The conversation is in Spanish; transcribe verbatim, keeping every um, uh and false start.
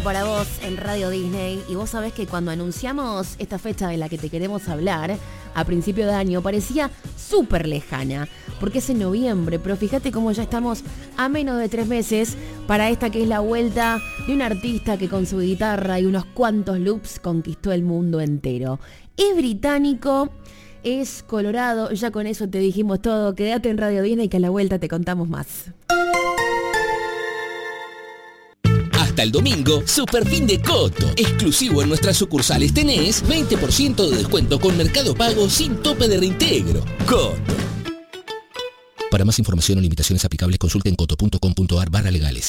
Para vos en Radio Disney, y vos sabés que cuando anunciamos esta fecha de la que te queremos hablar a principio de año parecía súper lejana, porque es en noviembre, pero fíjate cómo ya estamos a menos de tres meses para esta que es la vuelta de un artista que con su guitarra y unos cuantos loops conquistó el mundo entero. Es británico, es colorado, ya con eso te dijimos todo. Quédate en Radio Disney que a la vuelta te contamos más. Hasta el domingo, super fin de Coto. Exclusivo en nuestras sucursales tenés veinte por ciento de descuento con Mercado Pago sin tope de reintegro. Coto. Para más información o limitaciones aplicables, consulten coto punto com punto ar barra legales.